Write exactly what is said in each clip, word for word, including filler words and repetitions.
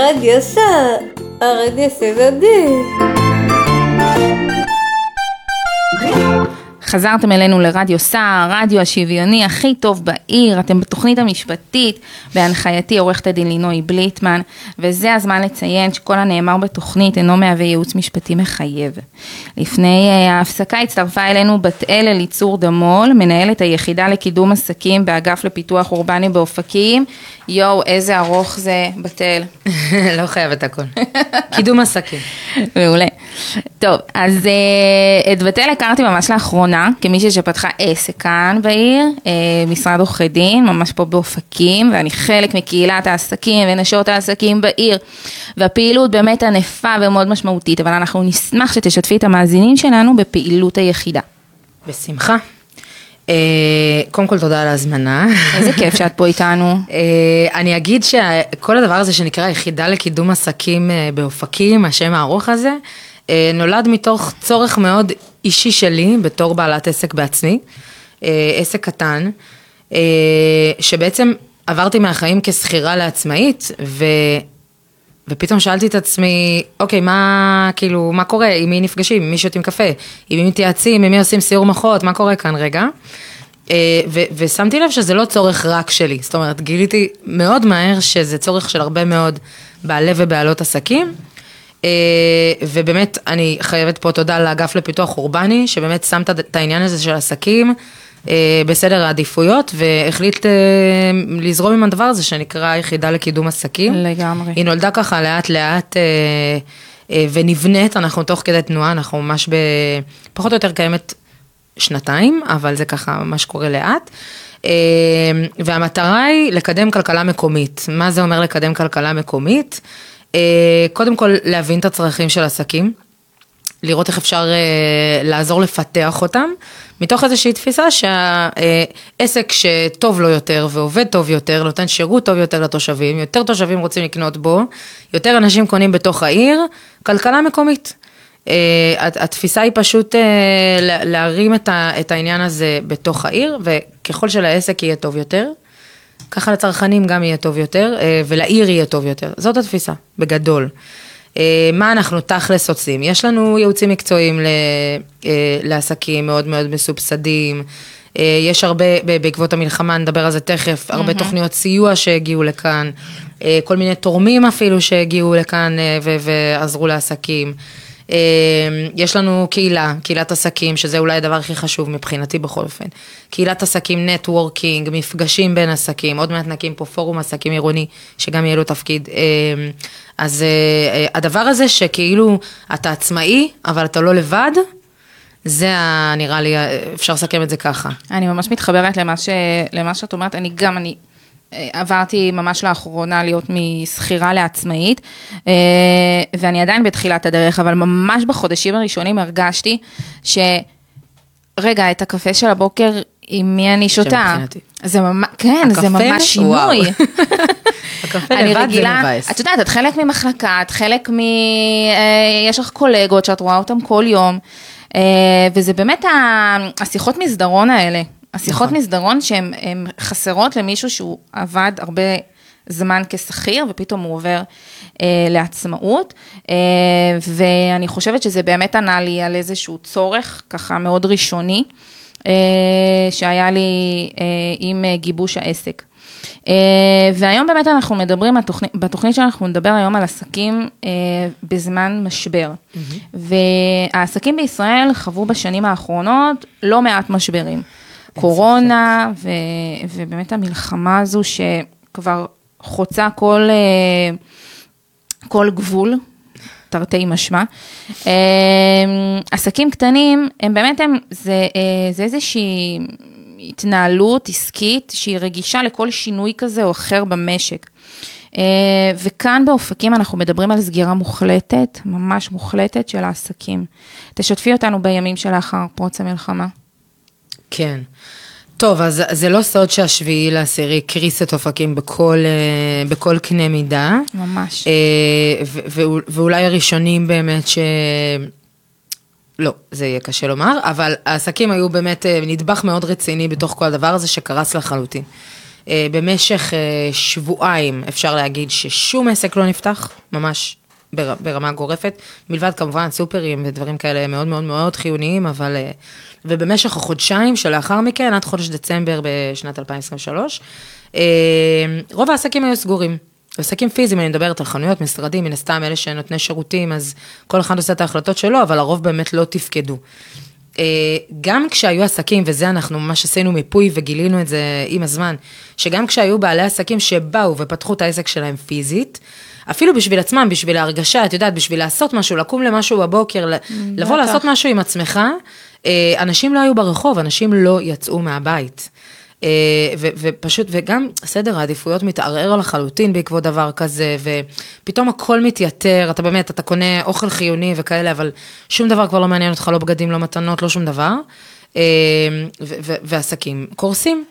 רדיו סער, הרדיו סבבי. חזרתם אלינו לרדיו סער, הרדיו השוויוני הכי טוב בעיר, אתם בתוכנית המשפטית, בהנחייתי עורכת הדין לינוי בליטמן, וזה הזמן לציין שכל הנאמר בתוכנית אינו מהווה ייעוץ משפטי מחייב. לפני ההפסקה הצטרפה אלינו בת אל אליצור דמול, מנהלת היחידה לקידום עסקים באגף לפיתוח אורבני באופקים. יואו, איזה ארוך זה בת אל. לא חייבת הכל. קידום עסקים. מעולה. טוב, אז את בת אל הכרתי ממש לאחרונה, כמישהי שפתחה עסק כאן בעיר, משרד עורכי דין, ממש פה באופקים, ואני חלק מקהילת העסקים ונשות העסקים בעיר, והפעילות באמת ענפה ומאוד משמעותית, אבל אנחנו נשמח שתשתפי את המאזינים שלנו בפעילות היחידה. בשמחה. קודם כל תודה על ההזמנה. איזה כיף שאת פה איתנו. אני אגיד שכל הדבר הזה שנקרא יחידה לקידום עסקים באופקים, השם הארוך הזה, נולד מתוך צורך מאוד אישי שלי, בתור בעלת עסק בעצמי, עסק קטן, שבעצם עברתי מהחיים כסחירה לעצמאית, ו... ופתאום שאלתי את עצמי, אוקיי, מה, כאילו, מה קורה? עם מי נפגשים? עם מי שותים קפה? עם מי מתייעצים? עם מי עושים סיור מוחות? מה קורה כאן רגע? ו- ושמתי לב שזה לא צורך רק שלי. זאת אומרת, גיליתי מאוד מהר שזה צורך של הרבה מאוד בעלי ובעלות עסקים. ובאמת, אני חייבת פה תודה לאגף לפיתוח אורבני, שבאמת שמת את העניין הזה של עסקים בסדר העדיפויות, והחליט לזרום עם הדבר הזה שנקרא יחידה לקידום עסקים. לגמרי. היא נולדה ככה לאט לאט ונבנית, אנחנו תוך כדי תנועה, אנחנו ממש פחות או יותר קיימת שנתיים, אבל זה ככה ממש קורה לאט. והמטרה היא לקדם כלכלה מקומית. מה זה אומר לקדם כלכלה מקומית? קודם כל להבין את הצרכים של עסקים, לראות איך אפשר לעזור לפתח אותם, מתוך איזושהי תפיסה שהעסק שטוב לו יותר ועובד טוב יותר, נותן שירות טוב יותר לתושבים, יותר תושבים רוצים לקנות בו, יותר אנשים קונים בתוך העיר, כלכלה מקומית. התפיסה היא פשוט להרים את העניין הזה בתוך העיר, וככל שלעסק יהיה טוב יותר, ככה לצרכנים גם יהיה טוב יותר, ולעיר יהיה טוב יותר. זאת התפיסה, בגדול. מה אנחנו תכלס עושים? יש לנו ייעוצים מקצועיים לעסקים מאוד מאוד מסובסדים, יש הרבה, בעקבות המלחמה, נדבר על זה תכף, הרבה תוכניות סיוע שהגיעו לכאן, כל מיני תורמים אפילו שהגיעו לכאן ועזרו לעסקים. יש לנו קהילה, קהילת עסקים, שזה אולי הדבר הכי חשוב מבחינתי בכל אופן. קהילת עסקים, נטוורקינג, מפגשים בין עסקים, עוד מעט נקים פה פורום עסקים עירוני, שגם יהיה לו תפקיד. אז הדבר הזה שכאילו אתה עצמאי, אבל אתה לא לבד, זה נראה לי, אפשר לסכם את זה ככה. אני ממש מתחברת למה ש, למה שאת אומרת, אני גם, אני עברתי ממש לאחרונה להיות מסחירה לעצמאית, ואני עדיין בתחילת הדרך, אבל ממש בחודשים הראשונים הרגשתי שרגע, את הקפה של הבוקר, עם מי אני שותה. זה ממש, כן, זה ממש שינוי. הקפה לבד זה מבאס. את יודעת, את חלק ממחלקה, את חלק מ... יש לך קולגות שאת רואה אותם כל יום, וזה באמת השיחות מסדרון האלה. השיחות מסדרון שהן חסרות למישהו שהוא עבד הרבה זמן כשכיר, ופתאום הוא עובר אה, לעצמאות, אה, ואני חושבת שזה באמת ענה לי על איזשהו צורך, ככה מאוד ראשוני, אה, שהיה לי אה, עם גיבוש העסק. אה, והיום באמת אנחנו מדברים, התוכנית, בתוכנית שאנחנו נדבר היום על עסקים אה, בזמן משבר, mm-hmm. והעסקים בישראל חוו בשנים האחרונות לא מעט משברים. קורונה, ו, ובאמת המלחמה הזו שכבר חוצה כל, כל גבול, תרתי משמע. עסקים קטנים, הם באמת, הם, זה, זה איזושהי התנהלות עסקית, שהיא רגישה לכל שינוי כזה או אחר במשק. וכאן באופקים אנחנו מדברים על סגירה מוחלטת, ממש מוחלטת של העסקים. תשתפי אותנו בימים שלאחר פרוץ המלחמה. כן. טוב, אז זה לא סוד שהשביעי לעשירי קריס את אופקים בכל, בכל קנה מידה. ממש. ואולי הראשונים באמת ש... לא, זה יהיה קשה לומר, אבל העסקים היו באמת נדבך מאוד רציני בתוך כל הדבר הזה שקרס לחלוטין. במשך שבועיים אפשר להגיד ששום עסק לא נפתח, ממש ברמה גורפת, מלבד כמובן סופרים ודברים כאלה מאוד מאוד מאוד חיוניים, אבל, ובמשך החודשיים שלאחר מכן, עד חודש דצמבר בשנת אלפיים עשרים ושלוש, רוב העסקים היו סגורים. עסקים פיזיים, אני מדברת על חנויות, משרדים, מן הסתם אלה שנותני שירותים, אז כל אחד עושה את ההחלטות שלו, אבל הרוב באמת לא תפקדו. גם כשהיו עסקים, וזה אנחנו ממש עשינו מיפוי וגילינו את זה עם הזמן, שגם כשהיו בעלי עסקים שבאו ופתחו את העסק שלהם פיזית, אפילו בשביל עצמם, בשביל ההרגשה, את יודעת, בשביל לעשות משהו, לקום למשהו בבוקר, לבוא לעשות משהו עם עצמך, אנשים לא היו ברחוב, אנשים לא יצאו מהבית. ופשוט, וגם סדר העדיפויות מתערער לחלוטין בעקבות דבר כזה, ופתאום הכל מתייתר, אתה באמת, אתה קונה אוכל חיוני וכאלה, אבל שום דבר כבר לא מעניין אותך, לא בגדים, לא מתנות, לא שום דבר, ועסקים קורסים.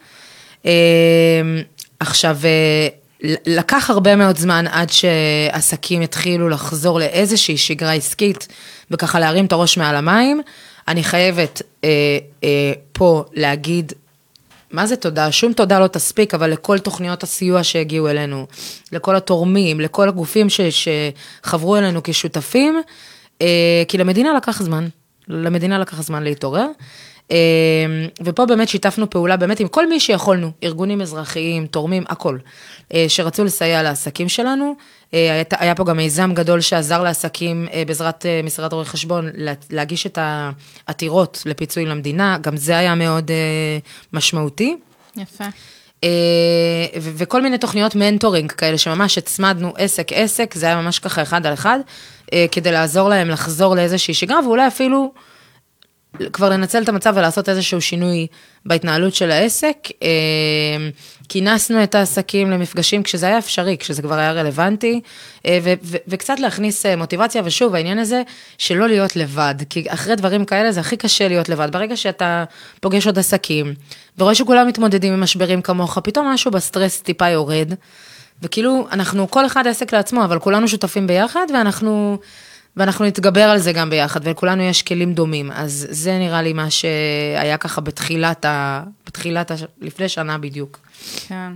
עכשיו, לקח הרבה מאוד זמן עד שעסקים התחילו לחזור לאיזושהי שגרה עסקית, וככה להרים את הראש מעל המים. אני חייבת פה להגיד, מה זה תודה? שום תודה לא תספיק, אבל לכל תוכניות הסיוע שהגיעו אלינו, לכל התורמים, לכל הגופים ש, שחברו אלינו כשותפים, כי למדינה לקח זמן, למדינה לקח זמן להתעורר, ופה באמת שיתפנו פעולה, באמת עם כל מי שיכולנו, ארגונים אזרחיים, תורמים, הכל, שרצו לסייע לעסקים שלנו, היה פה גם מיזם גדול שעזר לעסקים בעזרת משרד רואי חשבון להגיש את העתירות לפיצוי למדינה, גם זה היה מאוד משמעותי. יפה. וכל מיני תוכניות מנטורינג כאלה שממש הצמדנו עסק עסק, זה היה ממש ככה אחד על אחד, כדי לעזור להם לחזור לאיזושהי שגרה, ואולי אפילו כבר לנצל את המצב ולעשות איזשהו שינוי בהתנהלות של העסק. כינסנו את העסקים למפגשים כשזה היה אפשרי, כשזה כבר היה רלוונטי, ו- ו- וקצת להכניס מוטיבציה, ושוב, העניין הזה שלא להיות לבד, כי אחרי דברים כאלה זה הכי קשה להיות לבד. ברגע שאתה פוגש עוד עסקים, ורואה שכולם מתמודדים עם משברים כמוך, פתאום משהו בסטרס טיפה יורד, וכאילו אנחנו, כל אחד עסק לעצמו, אבל כולנו שותפים ביחד, ואנחנו... ואנחנו נתגבר על זה גם ביחד, ולכולנו יש כלים דומים, אז זה נראה לי מה שהיה ככה בתחילת, ה... בתחילת ה... לפני שנה בדיוק. כן.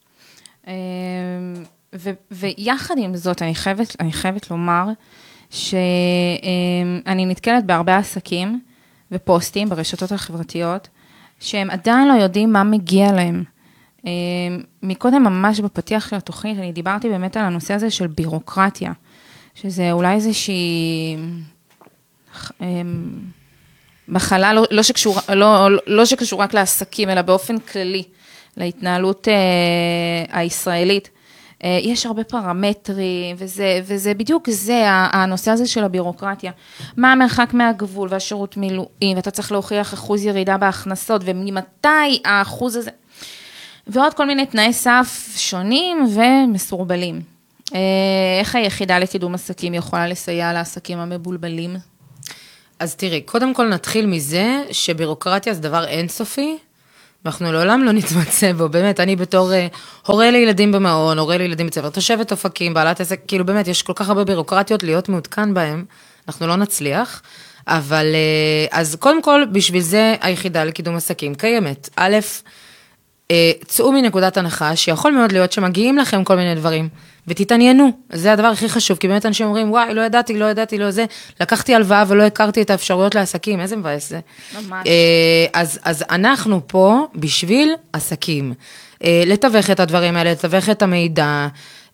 ו... ויחד עם זאת, אני חייבת, אני חייבת לומר, שאני נתקלת בהרבה עסקים ופוסטים ברשתות החברתיות, שהם עדיין לא יודעים מה מגיע להם. מקודם ממש בפתיח של התוכנית, אני דיברתי באמת על הנושא הזה של בירוקרטיה, שזה אולי איזושהי מחלה, לא, לא, שקשור, לא, לא שקשור רק לעסקים, אלא באופן כללי, להתנהלות הישראלית. יש הרבה פרמטרים, וזה, וזה בדיוק זה, הנושא הזה של הבירוקרטיה. מה המרחק מהגבול והשירות מילואים, ואתה צריך להוכיח אחוז ירידה בהכנסות, וממתי האחוז הזה, ועוד כל מיני תנאי סף שונים ומסורבלים. איך היחידה לקידום עסקים יכולה לסייע לעסקים המבולבלים? אז תראי, קודם כל נתחיל מזה שבירוקרטיה זה דבר אינסופי, אנחנו לעולם לא נתמצא בו, באמת, אני בתור הורה לילדים במעון, הורה לילדים בצוות, תושבת אופקים, בעלת עסק, כאילו באמת, יש כל כך הרבה בירוקרטיות להיות מעודכן בהם, אנחנו לא נצליח, אבל אז קודם כל, בשביל זה היחידה לקידום עסקים קיימת. א', צאו מנקודת הנחה שיכול מאוד להיות שמגיעים לכם כל מיני דברים, ותתעניינו, זה הדבר הכי חשוב, כי באמת אנשים אומרים, וואי, לא ידעתי, לא ידעתי, לא זה, לקחתי הלוואה ולא הכרתי את האפשרויות לעסקים, איזה מבאס זה. ממש. אז, אז אנחנו פה בשביל עסקים, לתווך את הדברים האלה, לתווך את המידע,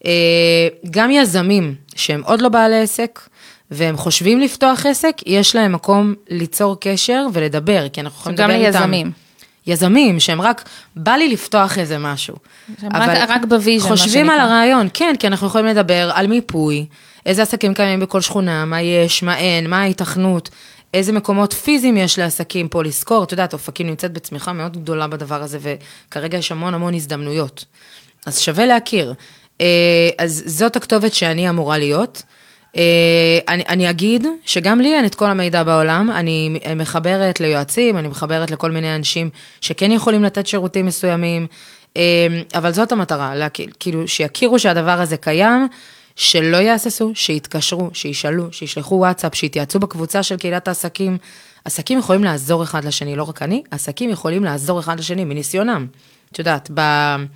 גם יזמים שהם עוד לא בעלי עסק, והם חושבים לפתוח עסק, יש להם מקום ליצור קשר ולדבר, כי אנחנו יכולים לדבר איתם. גם ליזמים. יזמים, שהם רק, בא לי לפתוח איזה משהו. רק, רק בוויז'ן. חושבים על הרעיון, כן, כי אנחנו יכולים לדבר על מיפוי, איזה עסקים קיימים בכל שכונה, מה יש, מה אין, מה ההיתכנות, איזה מקומות פיזיים יש לעסקים פה לזכור, אתה יודעת, אופקים נמצאת בצמיחה מאוד גדולה בדבר הזה, וכרגע יש המון המון הזדמנויות. אז שווה להכיר. אז זאת הכתובת שאני אמורה להיות. אני, אני אגיד שגם לי אין את כל המידע בעולם, אני מחברת ליועצים, אני מחברת לכל מיני אנשים שכן יכולים לתת שירותים מסוימים, אבל זאת המטרה, לה, כאילו שיכירו שהדבר הזה קיים, שלא יעשסו, שיתקשרו, שישאלו, שישלחו וואטסאפ, שיתייעצו בקבוצה של קהילת העסקים. עסקים יכולים לעזור אחד לשני, לא רק אני, עסקים יכולים לעזור אחד לשני מניסיונם. את יודעת, ב...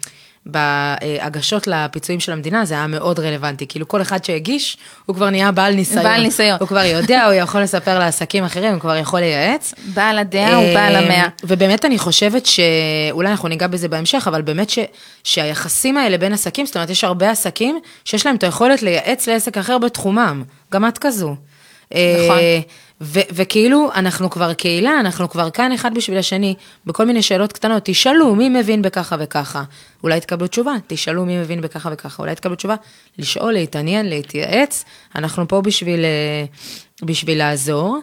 בהגשות לפיצויים של המדינה, זה היה מאוד רלוונטי, כאילו כל אחד שהגיש, הוא כבר נהיה בעל ניסיון. בעל ניסיון. הוא כבר יודע, הוא יכול לספר לעסקים אחרים, הוא כבר יכול לייעץ. בעל הדעה הוא בעל המאה. ובאמת אני חושבת שאולי אנחנו ניגע בזה בהמשך, אבל באמת ש... שהיחסים האלה בין עסקים, זאת אומרת, יש הרבה עסקים שיש להם את היכולת לייעץ לעסק אחר בתחומם, גם את כזו. נכון. ו- וכאילו, אנחנו כבר קהילה, אנחנו כבר כאן אחד בשביל השני, בכל מיני שאלות קטנות, תשאלו מי מבין בככה וככה, אולי תקבלו תשובה, תשאלו מי מבין בככה וככה, אולי תקבלו תשובה, לשאול, להתעניין, להתייעץ, אנחנו פה בשביל, בשביל לעזור.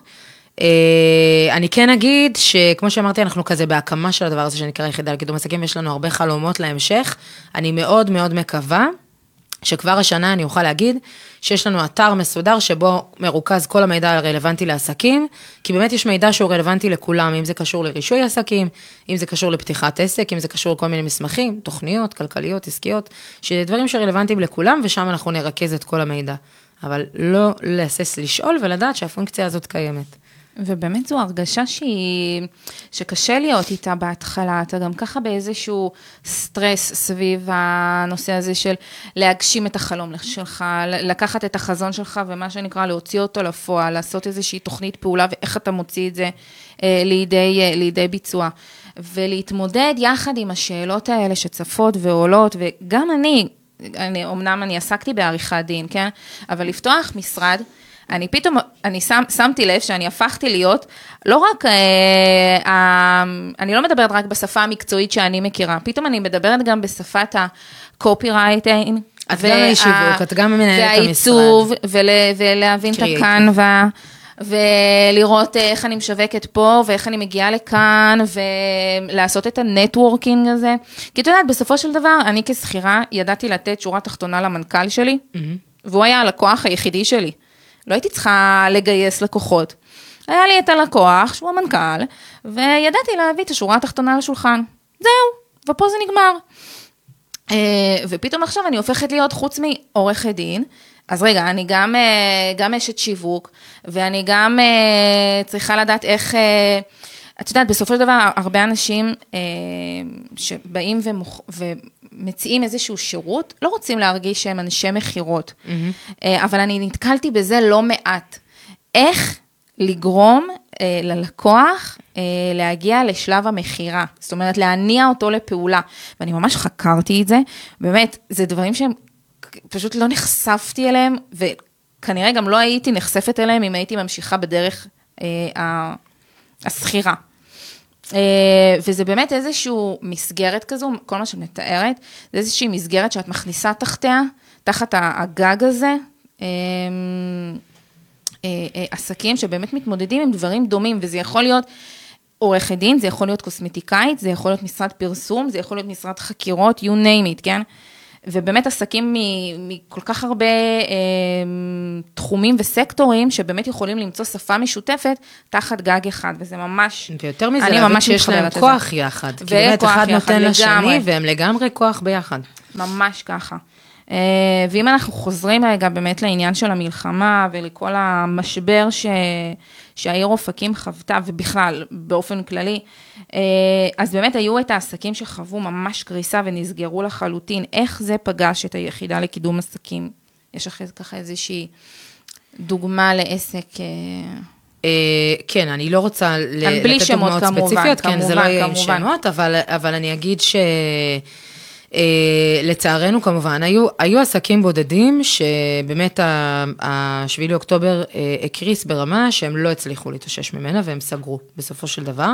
אני כן אגיד שכמו שאמרתי, אנחנו כזה בהקמה של הדבר הזה שנקרא יחידה לקידום עסקים, יש לנו הרבה חלומות להמשך, אני מאוד מאוד מקווה, שכבר השנה אני אוכל להגיד שיש לנו אתר מסודר שבו מרוכז כל המידע הרלוונטי לעסקים, כי באמת יש מידע שהוא רלוונטי לכולם, אם זה קשור לרישוי עסקים, אם זה קשור לפתיחת עסק, אם זה קשור לכל מיני מסמכים, תוכניות, כלכליות, עסקיות, שדברים שרלוונטיים לכולם, ושם אנחנו נרכז את כל המידע. אבל לא להסס לשאול ולדעת שהפונקציה הזאת קיימת. ובאמת זו הרגשה שהיא, שקשה להיות איתה בהתחלה, אתה גם ככה באיזשהו סטרס סביב הנושא הזה של להגשים את החלום שלך, לקחת את החזון שלך ומה שנקרא להוציא אותו לפועל, לעשות איזושהי תוכנית פעולה ואיך אתה מוציא את זה אה, לידי, אה, לידי ביצוע. ולהתמודד יחד עם השאלות האלה שצפות ועולות, וגם אני, אני, אמנם אני עסקתי בעריכת דין, כן? אבל לפתוח משרד, אני פתאום, אני שם, שמתי לב שאני הפכתי להיות, לא רק, אה, אה, אני לא מדברת רק בשפה המקצועית שאני מכירה, פתאום אני מדברת גם בשפת הקופירייטינג. את גם הישיבות, את גם מנהלת המשרד. והעיצוב, ול, ולהבין את הקנווה, ולראות איך אני משווקת פה, ואיך אני מגיעה לכאן, ולעשות את הנטוורקינג הזה. כי את יודעת, בסופו של דבר, אני כשכירה, ידעתי לתת שורה תחתונה למנכ"ל שלי, והוא היה הלקוח היחידי שלי. לא הייתי צריכה לגייס לקוחות. היה לי את הלקוח, שהוא המנכ"ל, וידעתי להביא את השורה התחתונה לשולחן. זהו, ופה זה נגמר. ופתאום עכשיו אני הופכת להיות חוץ מעורכת דין, אז רגע, אני גם, גם אשת שיווק, ואני גם צריכה לדעת איך, את יודעת, בסופו של דבר, הרבה אנשים שבאים ומוכ... ומציעים איזשהו שירות, לא רוצים להרגיש שהם אנשי מחירות, mm-hmm. אבל אני נתקלתי בזה לא מעט. איך לגרום ללקוח להגיע לשלב המחירה, זאת אומרת, להניע אותו לפעולה, ואני ממש חקרתי את זה, באמת, זה דברים שהם פשוט לא נחשפתי אליהם, וכנראה גם לא הייתי נחשפת אליהם, אם הייתי ממשיכה בדרך הסחירה. וזה באמת איזשהו מסגרת כזו, כל מה שמתארת, זה איזושהי מסגרת שאת מכניסה תחתיה, תחת הגג הזה, עסקים שבאמת מתמודדים עם דברים דומים, וזה יכול להיות עורכת דין, זה יכול להיות קוסמטיקאית, זה יכול להיות משרד פרסום, זה יכול להיות משרד חקירות, you name it, כן? ובאמת עסקים מכל כך הרבה אה, תחומים וסקטורים, שבאמת יכולים למצוא שפה משותפת, תחת גג אחד, וזה ממש, ויותר מזה, להבין שיש להם כוח יחד, כי באמת אחד נותן לשני, והם לגמרי כוח ביחד. ממש ככה. אה, ואם אנחנו חוזרים רגע באמת לעניין של המלחמה, ולכל המשבר ש... שהעיר אופקים חוותה, ובכלל, באופן כללי, אז באמת היו את העסקים שחוו ממש קריסה ונסגרו לחלוטין. איך זה פגש את היחידה לקידום עסקים? יש אחרי זה ככה איזושהי דוגמה לעסק? כן, אני לא רוצה לתת דוגמאות ספציפיות, כן, זה לא יהיה שמות, אבל אני אגיד ש... לצערנו כמובן, היו, היו עסקים בודדים שבאמת השביעי לאוקטובר הקריס ברמה שהם לא הצליחו להתאושש ממנה והם סגרו בסופו של דבר.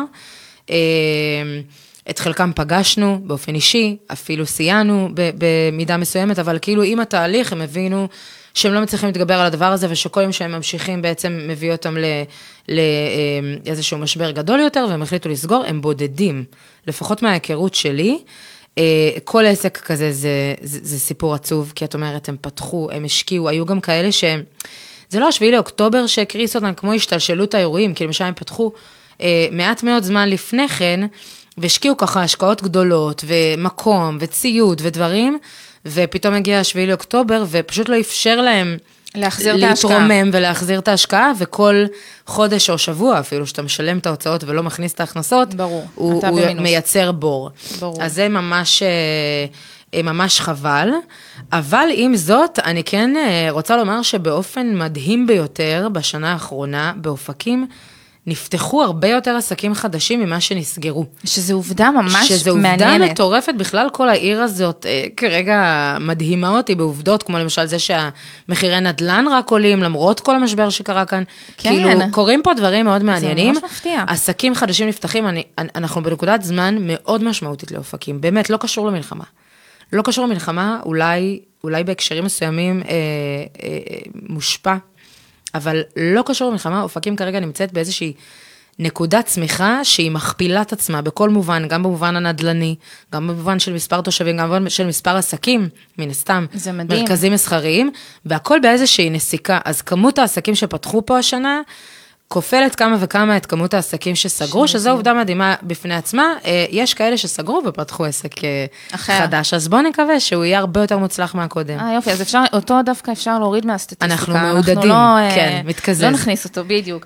את חלקם פגשנו באופן אישי, אפילו סייענו במידה מסוימת, אבל כאילו עם התהליך הם הבינו שהם לא מצליחים להתגבר על הדבר הזה, ושכל יום שהם ממשיכים בעצם מביא אותם לאיזשהו משבר גדול יותר, והם החליטו לסגור, הם בודדים, לפחות מההיכרות שלי, כל עסק כזה זה, זה, זה סיפור עצוב, כי את אומרת, הם פתחו, הם השקיעו, היו גם כאלה שהם, זה לא השביעי לאוקטובר שהקריס אותם כמו השתלשלות האירועים, כי למשל הם פתחו אה, מעט מאוד זמן לפני כן, והשקיעו ככה השקעות גדולות, ומקום, וציוד, ודברים, ופתאום הגיע השביעי לאוקטובר, ופשוט לא אפשר להם להחזיר את ההשקעה. להתרומם ולהחזיר את ההשקעה, וכל חודש או שבוע, אפילו שאתה משלם את ההוצאות ולא מכניס את ההכנסות, ברור, הוא, הוא מייצר בור. ברור. אז זה ממש, ממש חבל, אבל עם זאת, אני כן רוצה לומר שבאופן מדהים ביותר, בשנה האחרונה, באופקים, נפתחו הרבה יותר עסקים חדשים ממה שנסגרו. שזו עובדה ממש מעניינת. שזו עובדה מטורפת, בכלל כל העיר הזאת אה, כרגע מדהימה אותי בעובדות, כמו למשל זה שהמחירי נדל"ן רק עולים, למרות כל המשבר שקרה כאן. כן. כאילו, קורים פה דברים מאוד מעניינים. זה ממש מפתיע. עסקים חדשים נפתחים, אני, אנחנו בנקודת זמן מאוד משמעותית לאופקים, באמת, לא קשור למלחמה. לא קשור למלחמה, אולי, אולי בהקשרים מסוימים אה, אה, אה, מושפע, אבל לא קשור למלחמה, אופקים כרגע נמצאת באיזושהי נקודת צמיחה שהיא מכפילה את עצמה בכל מובן, גם במובן הנדלני, גם במובן של מספר תושבים, גם במובן של מספר עסקים, מן הסתם, זה מדהים. מרכזים מסחריים, והכל באיזושהי נסיקה. אז כמות העסקים שפתחו פה השנה, כופלת כמה וכמה את כמות העסקים שסגרו, שזו עובדה מדהימה בפני עצמה. יש כאלה שסגרו ופתחו עסק אחר. חדש, אז בואו נקווה שהוא יהיה הרבה יותר מוצלח מהקודם. אה, יופי, אז אפשר, אותו דווקא אפשר להוריד מהסטטיסטיקה. אנחנו מעודדים, אנחנו לא, כן, מתקזז. לא נכניס אותו, בדיוק.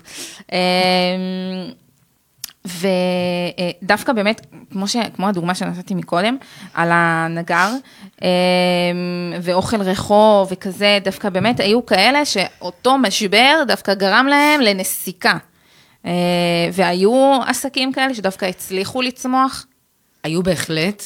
ודווקא באמת, כמו, ש, כמו הדוגמה שנתתי מקודם, על הנגר, ואוכל רחוב וכזה, דווקא באמת היו כאלה שאותו משבר דווקא גרם להם לנסיקה. והיו עסקים כאלה שדווקא הצליחו לצמוח. היו בהחלט.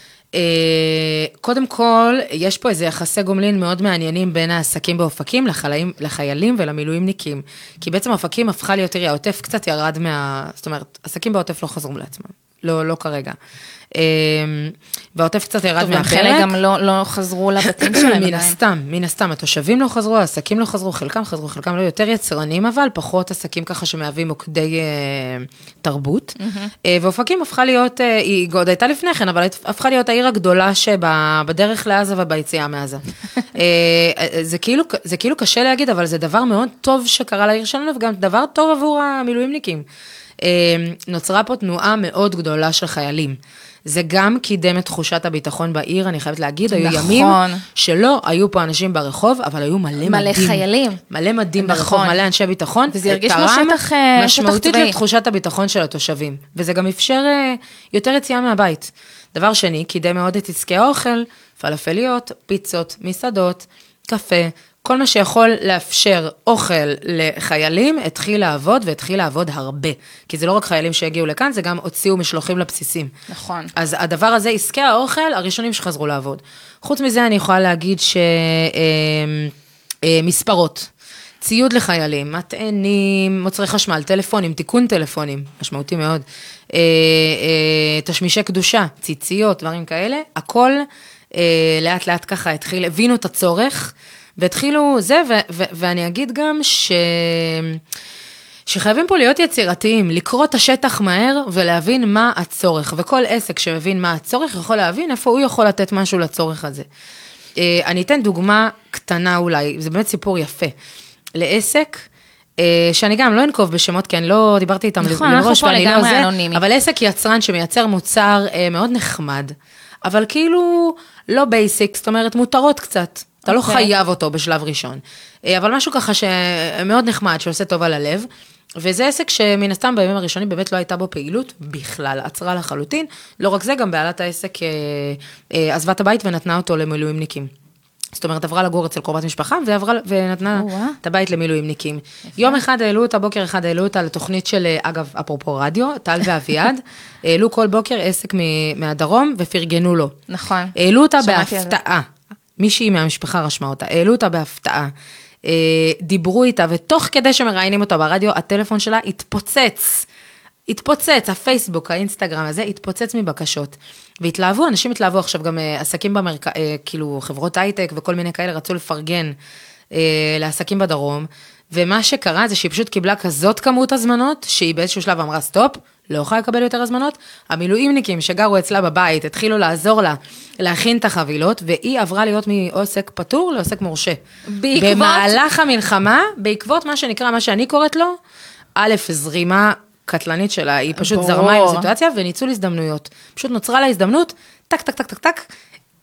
קודם כל, יש פה איזה יחסי גומלין מאוד מעניינים בין העסקים באופקים לחיילים, לחיילים ולמילואימניקים. כי בעצם אופקים הפכה להיות, תראי, העוטף קצת ירד מה... זאת אומרת, עסקים בעוטף לא חזרו לעצמם. לא, לא כרגע. והעוטף קצת ירד מהפרק. חלק גם לא, לא חזרו לבתים שלהם. מן הסתם, מן הסתם, התושבים לא חזרו, העסקים לא חזרו, חלקם חזרו, חלקם לא יותר יצרנים, אבל פחות עסקים ככה שמהווים מוקדי תרבות. ואופקים הפכה להיות, היא עוד הייתה לפני כן, אבל הפכה להיות העיר הגדולה שבדרך לעזה וביציאה מעזה. זה כאילו, זה כאילו קשה להגיד, אבל זה דבר מאוד טוב שקרה לעיר שלנו, וגם דבר טוב עבור המילואימניקים. נוצרה פה תנועה מאוד גדולה של חיילים. זה גם קידם את תחושת הביטחון בעיר, אני חייבת להגיד, היו נכון. ימים שלא היו פה אנשים ברחוב, אבל היו מלא מלא מדים. מלא חיילים. מלא מדים נכון. ברחוב, מלא אנשי ביטחון. וזה הרגיש כמו שטח צבאי. משמעותית לתחושת הביטחון של התושבים. וזה גם אפשר יותר יציאה מהבית. דבר שני, קידם מאוד את עסקי האוכל, פלאפליות, פיצות, מסעדות, קפה, כל מה שיכול לאפשר אוכל לחיילים, התחיל לעבוד, והתחיל לעבוד הרבה. כי זה לא רק חיילים שהגיעו לכאן, זה גם הוציאו משלוחים לבסיסים. נכון. אז הדבר הזה, עסקי האוכל, הראשונים שחזרו לעבוד. חוץ מזה, אני יכולה להגיד שמספרות, ציוד לחיילים, מטענים, מוצרי חשמל, טלפונים, תיקון טלפונים, משמעותי מאוד, תשמישי קדושה, ציציות, דברים כאלה, הכל לאט לאט ככה התחיל, הבינו את הצורך, והתחילו זה, ו- ו- ואני אגיד גם ש... שחייבים פה להיות יצירתיים, לקרוא את השטח מהר ולהבין מה הצורך, וכל עסק שמבין מה הצורך יכול להבין איפה הוא יכול לתת משהו לצורך הזה. אני אתן דוגמה קטנה אולי, זה באמת סיפור יפה, לעסק, שאני גם לא אנקוב בשמות, כי אני לא דיברתי איתם נכון, לראש, ואני לא זה, אנונימי. אבל עסק יצרן שמייצר מוצר מאוד נחמד, אבל כאילו לא בייסיק, זאת אומרת מותרות קצת. אתה לא חייב אותו בשלב ראשון, אבל משהו ככה שמאוד נחמד, שעושה טוב על הלב, וזה עסק שמן הסתם בימים הראשונים באמת לא הייתה בו פעילות בכלל, עצרה לחלוטין, לא רק זה, גם בעלת העסק עזבה את הבית ונתנה אותו למילואימניקים. זאת אומרת, עברה לגור אצל קרובת משפחה, ועברה, ונתנה את הבית למילואימניקים. יום אחד העלו אותה, בוקר אחד העלו אותה לתוכנית של, אגב, אפרופו רדיו, טל ואביעד, העלו כל בוקר עסק מהדרום ופרגנו לו. נכון. העלו אותה בהפתעה. מישהי מהמשפחה רשמה אותה, העלו אותה בהפתעה, דיברו איתה, ותוך כדי שמראיינים אותה ברדיו, הטלפון שלה התפוצץ, התפוצץ, הפייסבוק, האינסטגרם הזה, התפוצץ מבקשות, והתלהבו, אנשים התלהבו, עכשיו גם עסקים במרכז, כאילו חברות הייטק וכל מיני כאלה רצו לפרגן לעסקים בדרום, ומה שקרה זה שהיא פשוט קיבלה כזאת כמות הזמנות, שהיא באיזשהו שלב אמרה סטופ, לא יכולה לקבל יותר הזמנות, המילואימניקים שגרו אצלה בבית, התחילו לעזור לה, להכין את החבילות, והיא עברה להיות מעוסק פטור לעוסק מורשה. בעקבות... במהלך המלחמה, בעקבות מה שנקרא, מה שאני קוראת לו, א', זרימה קטלנית שלה, היא פשוט ברור. זרמה עם הסיטואציה, וניצול הזדמנויות. פשוט נוצרה לה הזדמנות, טק, טק, טק, טק, טק,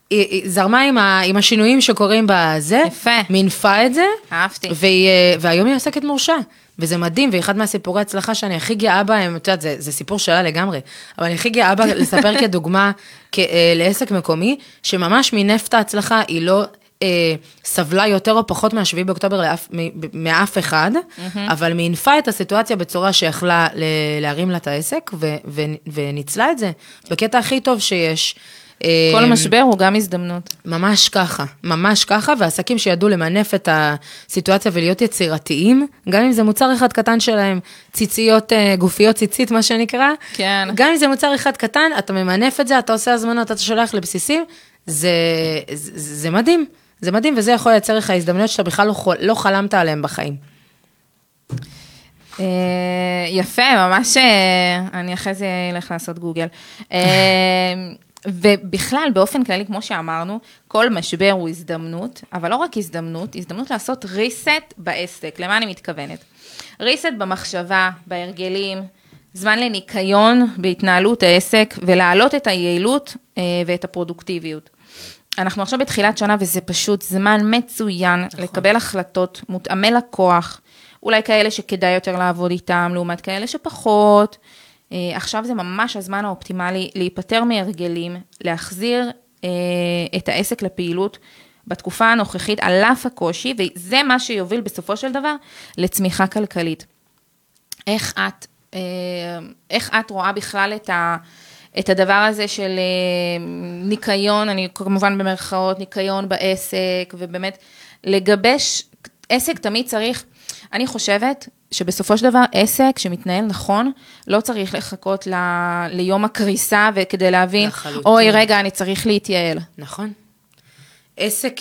היא, היא זרמה עם, ה, עם השינויים שקורים בזה, יפה. מינפה את זה, אהבתי. והיא, והיום היא עוסקת מורשה, וזה מדהים, ואחד מהסיפורי הצלחה שאני הכי גאה בהם, את יודעת, זה, זה סיפור שלה לגמרי, אבל אני הכי גאה בה לספר כדוגמה כ, לעסק מקומי, שממש מנפת ההצלחה היא לא אה, סבלה יותר או פחות מהשביעי באוקטובר לאף, מאף אחד, mm-hmm. אבל מינפה את הסיטואציה בצורה שיכלה להרים לה את העסק, ו, ו, וניצלה את זה, בקטע הכי טוב שיש. כל משבר הוא גם הזדמנות. ממש ככה, ממש ככה, ועסקים שידעו למנף את הסיטואציה ולהיות יצירתיים, גם אם זה מוצר אחד קטן שלהם, ציציות, גופיות ציצית, מה שנקרא, כן. גם אם זה מוצר אחד קטן, אתה ממנף את זה, אתה עושה הזמנות, אתה שולח לבסיסים, זה, זה, זה מדהים, זה מדהים, וזה יכול לייצר לך הזדמנויות שאתה בכלל לא, לא חלמת עליהם בחיים. יפה, ממש, אני אחרי זה אלך לעשות גוגל. ובכלל, באופן כללי, כמו שאמרנו, כל משבר הוא הזדמנות, אבל לא רק הזדמנות, הזדמנות לעשות ריסט בעסק. למה אני מתכוונת? ריסט במחשבה, בהרגלים, זמן לניקיון בהתנהלות העסק, ולהעלות את היעילות ואת הפרודוקטיביות. אנחנו עכשיו בתחילת שנה, וזה פשוט זמן מצוין לקבל החלטות, מותאמי לקוח, אולי כאלה שכדאי יותר לעבוד איתם, לעומת כאלה שפחות. עכשיו זה ממש הזמן האופטימלי להיפטר מהרגלים, להחזיר את העסק לפעילות בתקופה הנוכחית, על אף הקושי, וזה מה שיוביל בסופו של דבר לצמיחה כלכלית. איך את, איך את רואה בכלל את ה... את הדבר הזה של ניקיון, אני כמובן במרכאות, ניקיון בעסק, ובאמת לגבש, עסק תמיד צריך, אני חושבת שבסופו של דבר עסק שמתנהל נכון, לא צריך לחכות ל, ליום הקריסה, וכדי להבין, אוי רגע, אני צריך להתייעל. נכון. עסק,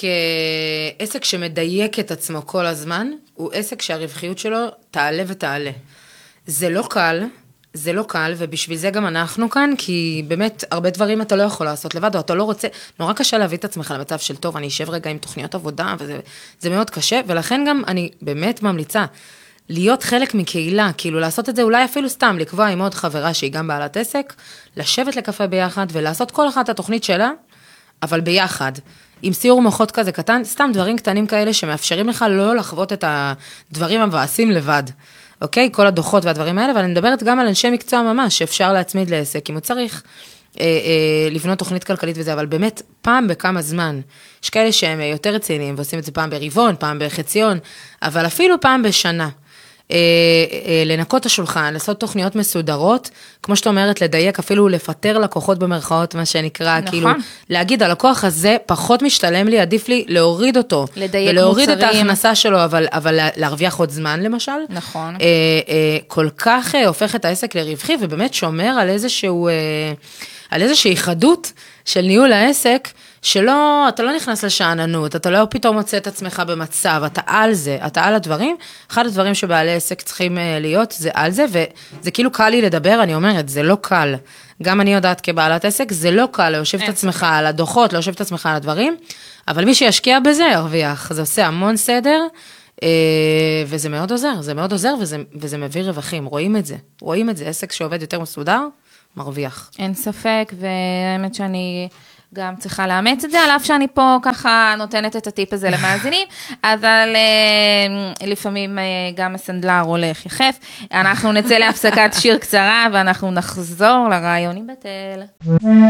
עסק שמדייק את עצמו כל הזמן, הוא עסק שהרווחיות שלו תעלה ותעלה. זה לא קל, זה לא קל, ובשביל זה גם אנחנו כאן, כי באמת הרבה דברים אתה לא יכול לעשות לבד, או אתה לא רוצה, נורא קשה להביא את עצמך למצב של טוב, אני אשב רגע עם תוכניות עבודה, וזה זה מאוד קשה, ולכן גם אני באמת ממליצה, להיות חלק מקהילה, כאילו לעשות את זה אולי אפילו סתם, לקבוע עם עוד חברה שהיא גם בעלת עסק, לשבת לקפה ביחד, ולעשות כל אחת התוכנית שלה, אבל ביחד, עם סיור מוחות כזה קטן, סתם דברים קטנים כאלה שמאפשרים לך לא לחוות את הדברים המבאסים לבד. אוקיי? כל הדוחות והדברים האלה, אבל אני מדברת גם על אנשי מקצוע ממש, שאפשר להצמיד לעסק, אם הוא צריך אה, אה, לבנות תוכנית כלכלית וזה, אבל באמת פעם בכמה זמן, יש כאלה שהם יותר רציניים, ועושים את זה פעם ברבעון, פעם בחציון, אבל אפילו פעם בשנה, אה, אה, לנקות את השולחן, לעשות תוכניות מסודרות, כמו שאת אומרת, לדייק, אפילו לפטר לקוחות במרכאות, מה שנקרא, נכון. כאילו, להגיד, הלקוח הזה פחות משתלם לי, עדיף לי להוריד אותו, לדייק ולהוריד מוצרים. את ההכנסה שלו, אבל, אבל להרוויח עוד זמן, למשל. נכון. אה, אה, כל כך אה, הופך את העסק לרווחי, ובאמת שומר על איזשהו, אה, על איזושהי חדות של ניהול העסק, שלא, אתה לא נכנס לשעננות, אתה לא פתאום מוצא את עצמך במצב, אתה על זה, אתה על הדברים, אחד הדברים שבעלי עסק צריכים להיות, זה על זה, וזה כאילו קל לי לדבר, אני אומרת, זה לא קל, גם אני יודעת כבעלת עסק, זה לא קל להושב את עצמך על הדוחות, להושב את עצמך על הדברים, אבל מי שישקיע בזה ירוויח, זה עושה המון סדר, וזה מאוד עוזר, זה מאוד עוזר, וזה, וזה מביא רווחים, רואים את זה, רואים את זה, עסק שעובד יותר מסודר, מרוויח. אין ספק, והאמת שאני גם צריכה לאמץ את זה, על אף שאני פה ככה נותנת את הטיפ הזה למאזינים, אבל אה, לפעמים אה, גם הסנדלר הולך יחף. אנחנו נצא להפסקת שיר קצרה, ואנחנו נחזור לרעיונים בתל.